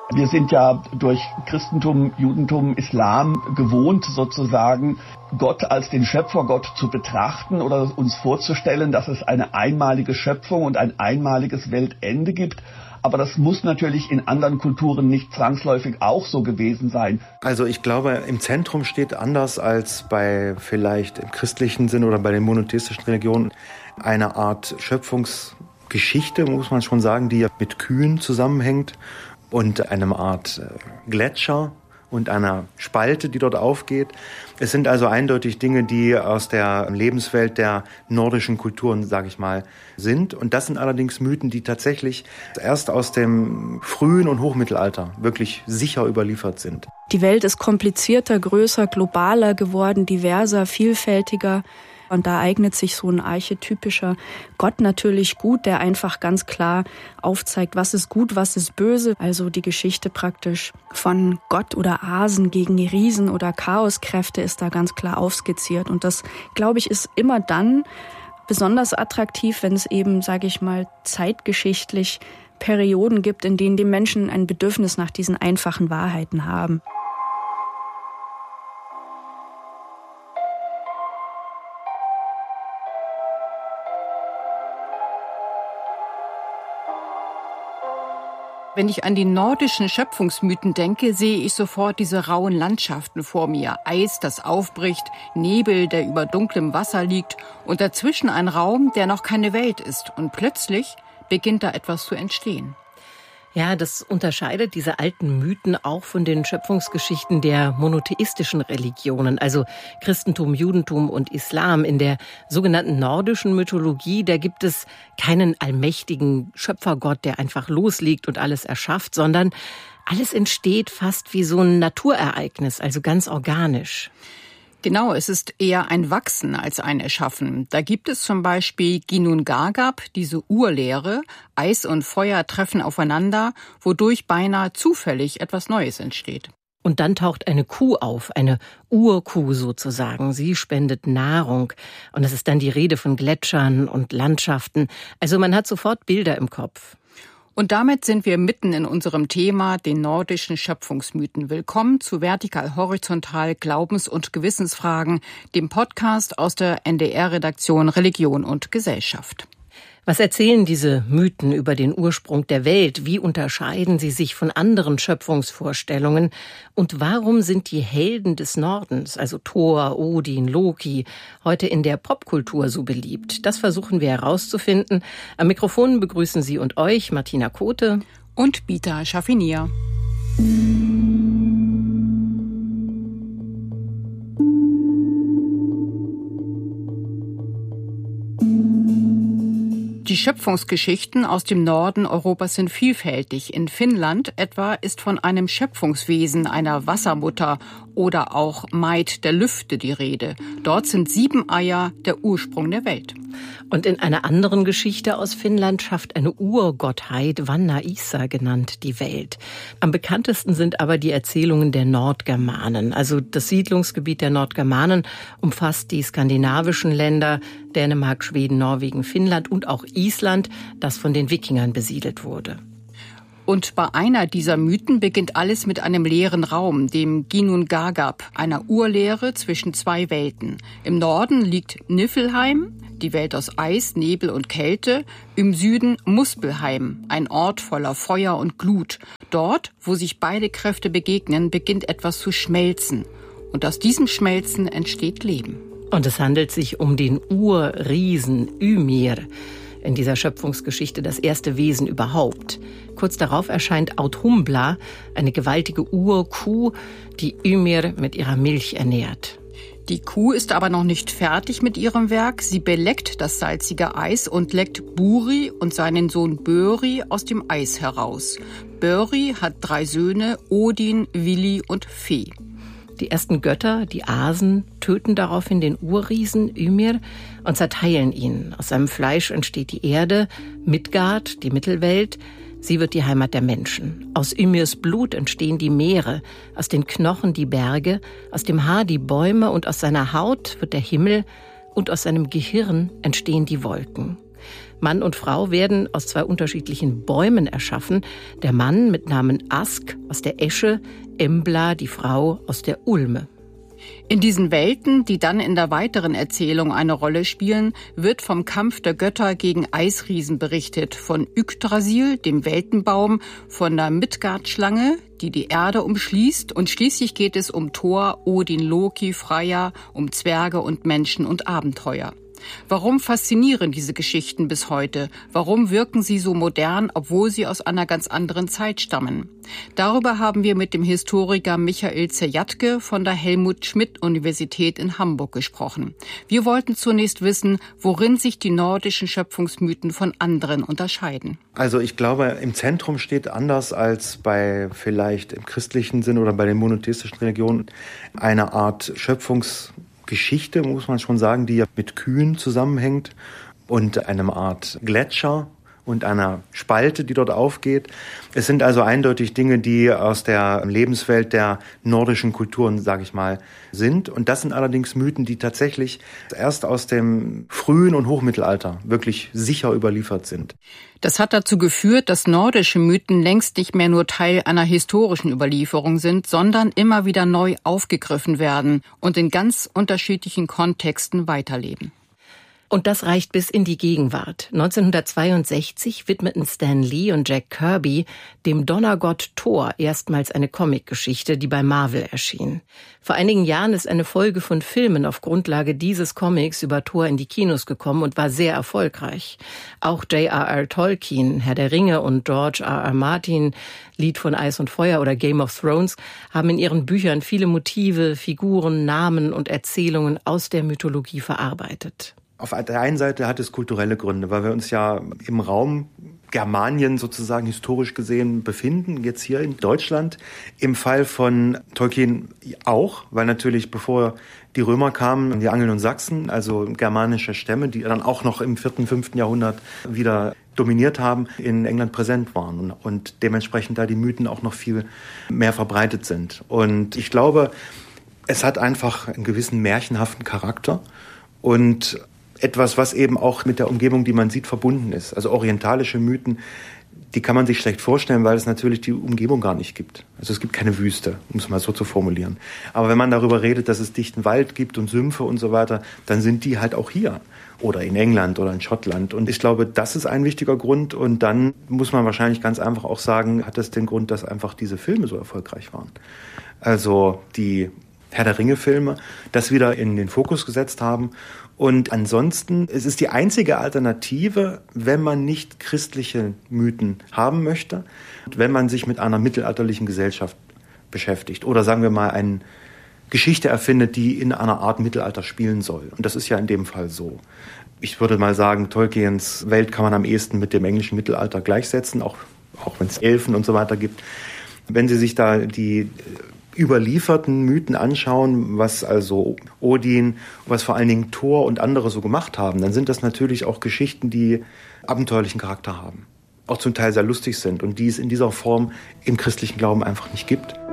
Wir sind ja durch Christentum, Judentum, Islam gewohnt, sozusagen Gott als den Schöpfergott zu betrachten oder uns vorzustellen, dass es eine einmalige Schöpfung und ein einmaliges Weltende gibt. Aber das muss natürlich in anderen Kulturen nicht zwangsläufig auch so gewesen sein. Also ich glaube, im Zentrum steht anders als bei vielleicht im christlichen Sinn oder bei den monotheistischen Religionen eine Art Schöpfungsgeschichte, muss man schon sagen, die ja mit Kühen zusammenhängt und einem Art Gletscher und einer Spalte, die dort aufgeht. Es sind also eindeutig Dinge, die aus der Lebenswelt der nordischen Kulturen, sage ich mal, sind. Und das sind allerdings Mythen, die tatsächlich erst aus dem frühen und Hochmittelalter wirklich sicher überliefert sind. Die Welt ist komplizierter, größer, globaler geworden, diverser, vielfältiger. Und da eignet sich so ein archetypischer Gott natürlich gut, der einfach ganz klar aufzeigt, was ist gut, was ist böse. Also die Geschichte praktisch von Gott oder Asen gegen die Riesen oder Chaoskräfte ist da ganz klar aufskizziert. Und das, glaube ich, ist immer dann besonders attraktiv, wenn es eben, sage ich mal, zeitgeschichtlich Perioden gibt, in denen die Menschen ein Bedürfnis nach diesen einfachen Wahrheiten haben. Wenn ich an die nordischen Schöpfungsmythen denke, sehe ich sofort diese rauen Landschaften vor mir. Eis, das aufbricht, Nebel, der über dunklem Wasser liegt und dazwischen ein Raum, der noch keine Welt ist. Und plötzlich beginnt da etwas zu entstehen. Ja, das unterscheidet diese alten Mythen auch von den Schöpfungsgeschichten der monotheistischen Religionen, also Christentum, Judentum und Islam. In der sogenannten nordischen Mythologie, da gibt es keinen allmächtigen Schöpfergott, der einfach loslegt und alles erschafft, sondern alles entsteht fast wie so ein Naturereignis, also ganz organisch. Genau, es ist eher ein Wachsen als ein Erschaffen. Da gibt es zum Beispiel Ginnungagap, diese Urlehre, Eis und Feuer treffen aufeinander, wodurch beinahe zufällig etwas Neues entsteht. Und dann taucht eine Kuh auf, eine Urkuh sozusagen. Sie spendet Nahrung. Und es ist dann die Rede von Gletschern und Landschaften. Also man hat sofort Bilder im Kopf. Und damit sind wir mitten in unserem Thema, den nordischen Schöpfungsmythen. Willkommen zu Vertikal Horizontal Glaubens- und Gewissensfragen, dem Podcast aus der NDR-Redaktion Religion und Gesellschaft. Was erzählen diese Mythen über den Ursprung der Welt? Wie unterscheiden sie sich von anderen Schöpfungsvorstellungen? Und warum sind die Helden des Nordens, also Thor, Odin, Loki, heute in der Popkultur so beliebt? Das versuchen wir herauszufinden. Am Mikrofon begrüßen Sie und euch Martina Kote und Bita Schaffinier. Die Schöpfungsgeschichten aus dem Norden Europas sind vielfältig. In Finnland etwa ist von einem Schöpfungswesen, einer Wassermutter oder auch Maid der Lüfte die Rede. Dort sind 7 Eier der Ursprung der Welt. Und in einer anderen Geschichte aus Finnland schafft eine Urgottheit, Vanna-Isa genannt, die Welt. Am bekanntesten sind aber die Erzählungen der Nordgermanen. Also das Siedlungsgebiet der Nordgermanen umfasst die skandinavischen Länder, Dänemark, Schweden, Norwegen, Finnland und auch Island, das von den Wikingern besiedelt wurde. Und bei einer dieser Mythen beginnt alles mit einem leeren Raum, dem Ginnungagap, einer Urleere zwischen 2 Welten. Im Norden liegt Niflheim, die Welt aus Eis, Nebel und Kälte. Im Süden Muspelheim, ein Ort voller Feuer und Glut. Dort, wo sich beide Kräfte begegnen, beginnt etwas zu schmelzen. Und aus diesem Schmelzen entsteht Leben. Und es handelt sich um den Urriesen Ymir. In dieser Schöpfungsgeschichte das erste Wesen überhaupt. Kurz darauf erscheint Audhumbla, eine gewaltige Urkuh, die Ymir mit ihrer Milch ernährt. Die Kuh ist aber noch nicht fertig mit ihrem Werk. Sie beleckt das salzige Eis und leckt Buri und seinen Sohn Böri aus dem Eis heraus. Böri hat 3 Söhne, Odin, Vili und Fe. Die ersten Götter, die Asen, töten daraufhin den Urriesen Ymir und zerteilen ihn. Aus seinem Fleisch entsteht die Erde, Midgard, die Mittelwelt. Sie wird die Heimat der Menschen. Aus Ymirs Blut entstehen die Meere, aus den Knochen die Berge, aus dem Haar die Bäume und aus seiner Haut wird der Himmel und aus seinem Gehirn entstehen die Wolken. Mann und Frau werden aus 2 unterschiedlichen Bäumen erschaffen. Der Mann mit Namen Ask aus der Esche, Embla, die Frau, aus der Ulme. In diesen Welten, die dann in der weiteren Erzählung eine Rolle spielen, wird vom Kampf der Götter gegen Eisriesen berichtet, von Yggdrasil, dem Weltenbaum, von der Midgard-Schlange, die die Erde umschließt, und schließlich geht es um Thor, Odin, Loki, Freya, um Zwerge und Menschen und Abenteuer. Warum faszinieren diese Geschichten bis heute? Warum wirken sie so modern, obwohl sie aus einer ganz anderen Zeit stammen? Darüber haben wir mit dem Historiker Michael Zejatke von der Helmut-Schmidt-Universität in Hamburg gesprochen. Wir wollten zunächst wissen, worin sich die nordischen Schöpfungsmythen von anderen unterscheiden. Also ich glaube, im Zentrum steht anders als bei vielleicht im christlichen Sinn oder bei den monotheistischen Religionen eine Art Schöpfungsgeschichte, muss man schon sagen, die ja mit Kühen zusammenhängt und einem Art Gletscher und einer Spalte, die dort aufgeht. Es sind also eindeutig Dinge, die aus der Lebenswelt der nordischen Kulturen, sage ich mal, sind. Und das sind allerdings Mythen, die tatsächlich erst aus dem frühen und Hochmittelalter wirklich sicher überliefert sind. Das hat dazu geführt, dass nordische Mythen längst nicht mehr nur Teil einer historischen Überlieferung sind, sondern immer wieder neu aufgegriffen werden und in ganz unterschiedlichen Kontexten weiterleben. Und das reicht bis in die Gegenwart. 1962 widmeten Stan Lee und Jack Kirby dem Donnergott Thor erstmals eine Comicgeschichte, die bei Marvel erschien. Vor einigen Jahren ist eine Folge von Filmen auf Grundlage dieses Comics über Thor in die Kinos gekommen und war sehr erfolgreich. Auch J.R.R. Tolkien, Herr der Ringe, und George R.R. Martin, Lied von Eis und Feuer oder Game of Thrones, haben in ihren Büchern viele Motive, Figuren, Namen und Erzählungen aus der Mythologie verarbeitet. Auf der einen Seite hat es kulturelle Gründe, weil wir uns ja im Raum Germanien sozusagen historisch gesehen befinden, jetzt hier in Deutschland. Im Fall von Tolkien auch, weil natürlich bevor die Römer kamen, die Angeln und Sachsen, also germanische Stämme, die dann auch noch im 4., 5. Jahrhundert wieder dominiert haben, in England präsent waren und dementsprechend da die Mythen auch noch viel mehr verbreitet sind. Und ich glaube, es hat einfach einen gewissen märchenhaften Charakter und etwas, was eben auch mit der Umgebung, die man sieht, verbunden ist. Also orientalische Mythen, die kann man sich schlecht vorstellen, weil es natürlich die Umgebung gar nicht gibt. Also es gibt keine Wüste, um es mal so zu formulieren. Aber wenn man darüber redet, dass es dichten Wald gibt und Sümpfe und so weiter, dann sind die halt auch hier. Oder in England oder in Schottland. Und ich glaube, das ist ein wichtiger Grund. Und dann muss man wahrscheinlich ganz einfach auch sagen, hat das den Grund, dass einfach diese Filme so erfolgreich waren. Also die Herr der Ringe-Filme das wieder in den Fokus gesetzt haben. Und ansonsten, es ist die einzige Alternative, wenn man nicht christliche Mythen haben möchte, wenn man sich mit einer mittelalterlichen Gesellschaft beschäftigt oder sagen wir mal eine Geschichte erfindet, die in einer Art Mittelalter spielen soll. Und das ist ja in dem Fall so. Ich würde mal sagen, Tolkiens Welt kann man am ehesten mit dem englischen Mittelalter gleichsetzen, auch wenn es Elfen und so weiter gibt. Wenn Sie sich da die überlieferten Mythen anschauen, was also Odin, was vor allen Dingen Thor und andere so gemacht haben, dann sind das natürlich auch Geschichten, die abenteuerlichen Charakter haben, auch zum Teil sehr lustig sind und die es in dieser Form im christlichen Glauben einfach nicht gibt.